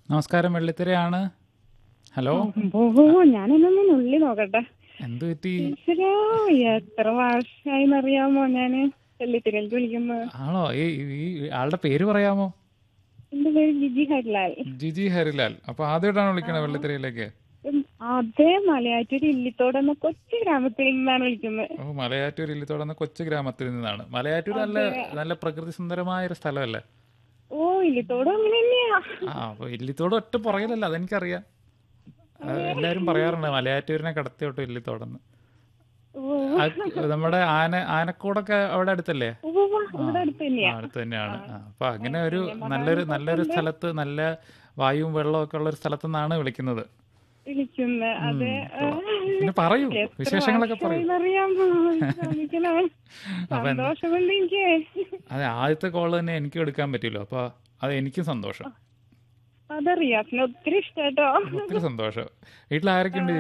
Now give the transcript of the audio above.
നമസ്കാരം, വെള്ളിത്തിരയാണ്. ഹലോ. ഓഹോ ഞാനൊന്നും നുള്ളി നോക്കട്ടെ. എന്ത് പറ്റി? ഈശ്വരാ, എത്ര വർഷമായിന്നറിയാമോ ഞാന് വെള്ളിത്തിരയിലേക്ക് വിളിക്കുന്നത്. ആണോ? ഈ ആളുടെ പേര് പറയാമോ? എന്റെ പേര് ജിജി ഹരിലാൽ. ജിജി ഹരിലാൽ. അപ്പൊ ആദ്യമായിട്ടാണ് ആ, വിളിക്കണത് വെള്ളിത്തിരയിലേക്ക്? അതേ മലയാറ്റൂർ ഇല്ലിത്തോട് എന്ന കൊച്ചു ഗ്രാമത്തിൽ നിന്നാണ് വിളിക്കുന്നത്. ഓ, മലയാറ്റൂർ ഇല്ലിത്തോട് കൊച്ചു ഗ്രാമത്തിൽ നിന്നാണ്. മലയാറ്റൂർ നല്ല അതെ. നല്ല പ്രകൃതി സുന്ദരമായ ഒരു സ്ഥലമല്ലേ? ഓ, ഇല്ലിത്തോട് അങ്ങനെ തന്നെയാ. അപ്പൊ ഇല്ലിത്തോട് ഒറ്റ പുറകിലല്ല, അതെനിക്കറിയാം. അതെ. എല്ലാരും പറയാറുണ്ട് മലയാറ്റൂരിനെ കടത്തിയോട്ടോ ഇല്ലിത്തോടെന്ന്. ഓ, നമ്മുടെ ആനക്കൂടൊക്കെ അവിടെ അടുത്തല്ലേ? ഓ, ആ, ഇവിടെ അടുത്ത് തന്നെയാ. അടുത്ത് തന്നെയാണ്. അപ്പൊ അങ്ങനെ ഒരു നല്ലൊരു ചെങ്ങമനാനൊക്കെ നല്ലൊരു ഉണ്ട് സ്ഥലത്ത്, നല്ല വായുവും വെള്ളവും ഒക്കെ ഉള്ള ഒരു സ്ഥലത്തു നിന്നാണ് വിളിക്കുന്നത്. വിളിക്കുന്നത്. അതെ. കൊള്ളാം. പിന്നെ പറയൂ, എത്ര വിശേഷങ്ങളൊക്കെ പറയൂ. വർഷമായിന്നറിയാമോ ശ്രമിക്കണേ. അപ്പൊ സന്തോഷം കൊണ്ട് എനിക്ക്. അതെ, ആദ്യത്തെ കോള് തന്നെ എനിക്കും എടുക്കാൻ പറ്റുമല്ലോ, അപ്പൊ അത് എനിക്കും സന്തോഷം. അതറിയാം, പിന്നെ ഒത്തിരി ഇഷ്ടാട്ടോ. ഒത്തിരി സന്തോഷം. വീട്ടിൽ ആരൊക്കെ ഉണ്ട്?